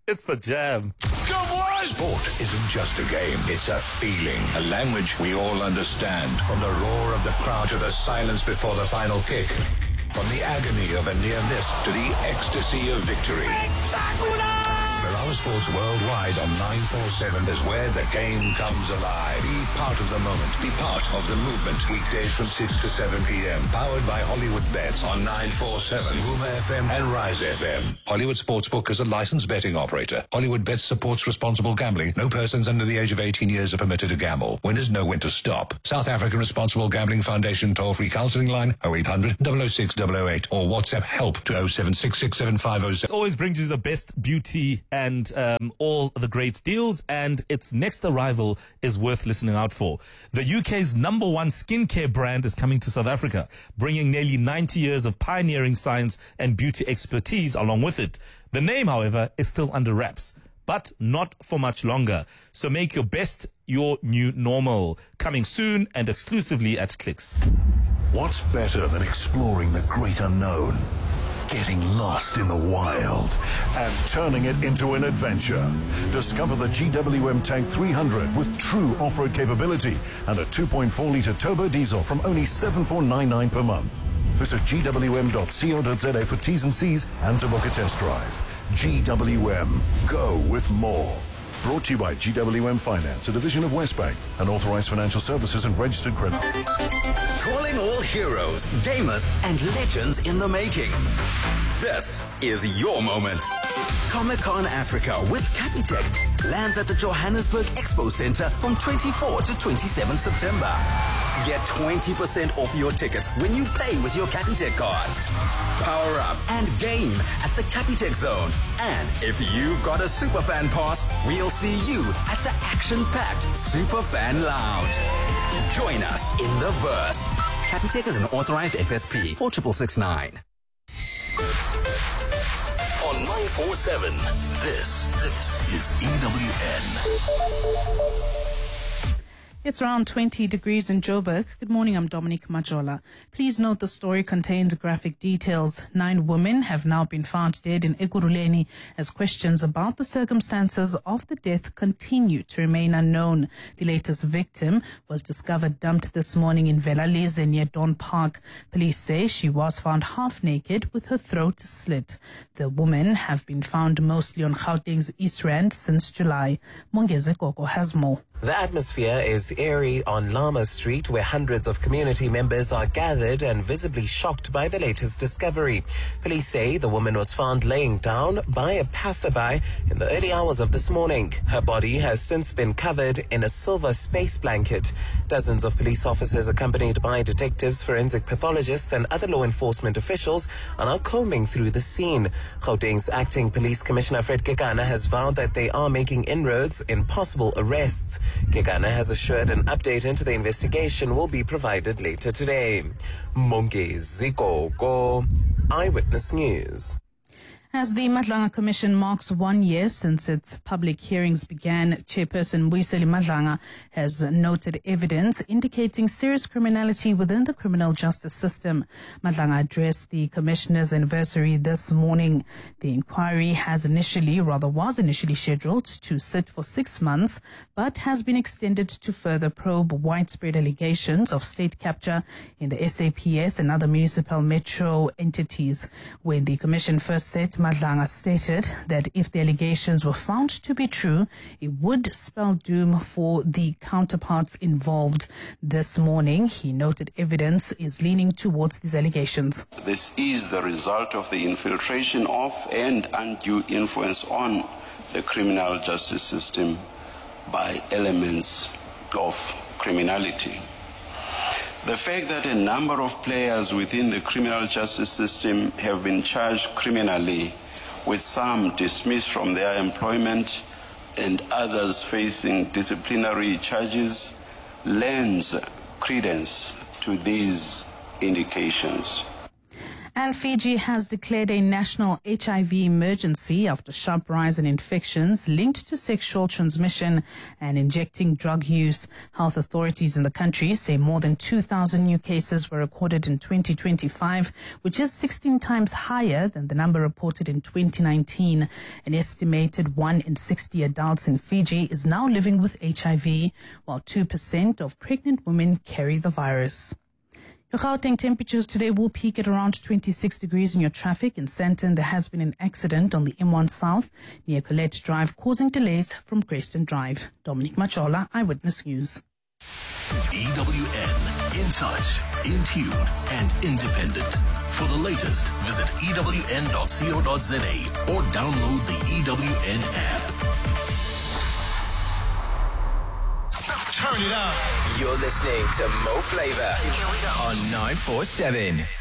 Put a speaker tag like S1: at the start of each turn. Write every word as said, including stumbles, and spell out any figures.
S1: It's the Jam.
S2: Sport isn't just a game, it's a feeling, a language we all understand. From the roar of the crowd to the silence before the final kick. From the agony of a near miss to the ecstasy of victory. Berala Sports Worldwide on nine forty-seven is where the game comes alive. Be part of the moment. Be part of the movement. Weekdays from six to seven p.m. Powered by Hollywood Bets on nine forty-seven, Vuma F M and Rise F M. Hollywood Sportsbook is a licensed betting operator. Hollywood Bets supports responsible gambling. No persons under the age of eighteen years are permitted to gamble. Winners know when to stop. South African Responsible Gambling Foundation toll-free counseling line oh eight hundred, double oh six, double oh eight or WhatsApp help to oh seven six six seven five oh seven.
S1: It always brings you the best beauty and um, all the great deals, and its next arrival is worth listening out for. The U K's number one skincare brand is coming to South Africa, bringing nearly ninety years of pioneering science and beauty expertise along with it. The name, however, is still under wraps, but not for much longer. So make your best your new normal. Coming soon and exclusively at Clicks.
S2: What's better than exploring the great unknown? Getting lost in the wild and turning it into an adventure. Discover the G W M Tank three hundred with true off-road capability and a two point four litre turbo diesel from only seven thousand four hundred ninety-nine dollars per month. Visit g w m dot co dot z a for T's and C's and to book a test drive. G W M. Go with more. Brought to you by G W M Finance, a division of Westbank, an authorized financial services and registered credit.
S3: Calling all heroes, gamers, and legends in the making. This is your moment. Comic-Con Africa with Capitec lands at the Johannesburg Expo Center from twenty-fourth to twenty-seventh September. Get twenty percent off your ticket when you pay with your Capitec card. Power up and game at the Capitec Zone. And if you've got a Superfan pass, we'll see you at the action-packed Superfan Lounge. Join us in the verse. Capitec is an authorized F S P. four six six nine.
S2: On nine forty-seven, this, this is E W N.
S4: It's around twenty degrees in Joburg. Good morning, I'm Dominic Majola. Please note the story contains graphic details. Nine women have now been found dead in Ekurhuleni as questions about the circumstances of the death continue to remain unknown. The latest victim was discovered dumped this morning in Velaleze near Don Park. Police say she was found half naked with her throat slit. The women have been found mostly on Gauteng's East Rand since July. Mongeze Koko has more.
S5: The atmosphere is eerie on Lama Street, where hundreds of community members are gathered and visibly shocked by the latest discovery. Police say the woman was found laying down by a passerby in the early hours of this morning. Her body has since been covered in a silver space blanket. Dozens of police officers, accompanied by detectives, forensic pathologists and other law enforcement officials, are now combing through the scene. Gauteng's acting police commissioner Fred Kekana has vowed that they are making inroads in possible arrests. Kekana has assured an update into the investigation will be provided later today. Mongezi Koko, Eyewitness News.
S4: As the Madlanga Commission marks one year since its public hearings began, Chairperson Mbuyiseni Madlanga has noted evidence indicating serious criminality within the criminal justice system. Madlanga addressed the Commissioner's anniversary this morning. The inquiry has initially, rather was initially scheduled to sit for six months, but has been extended to further probe widespread allegations of state capture in the S A P S and other municipal metro entities. When the Commission first set, Madlanga stated that if the allegations were found to be true, it would spell doom for the counterparts involved. This morning, he noted evidence is leaning towards these allegations.
S6: This is the result of the infiltration of and undue influence on the criminal justice system by elements of criminality. The fact that a number of players within the criminal justice system have been charged criminally, with some dismissed from their employment and others facing disciplinary charges, lends credence to these indications.
S4: And Fiji has declared a national H I V emergency after sharp rise in infections linked to sexual transmission and injecting drug use. Health authorities in the country say more than two thousand new cases were recorded in twenty twenty-five, which is sixteen times higher than the number reported in twenty nineteen. An estimated one in sixty adults in Fiji is now living with H I V, while two percent of pregnant women carry the virus. Your Gauteng temperatures today will peak at around twenty-six degrees in your traffic. In Sandton, there has been an accident on the M one South near Colette Drive, causing delays from Grayston Drive. Dominic Machola, Eyewitness News.
S7: E W N, in touch, in tune, and independent. For the latest, visit E W N dot co dot za or download the E W N app.
S8: Turn it up.
S9: You're listening to Mo Flavor on nine four seven.